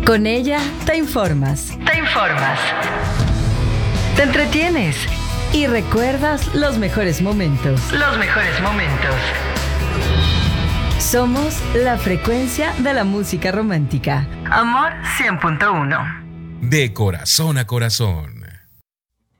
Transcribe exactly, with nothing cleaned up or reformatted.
Con ella te informas. Te informas. Te entretienes. Y recuerdas los mejores momentos. Los mejores momentos. Somos la frecuencia de la música romántica. Amor cien punto uno. De corazón a corazón.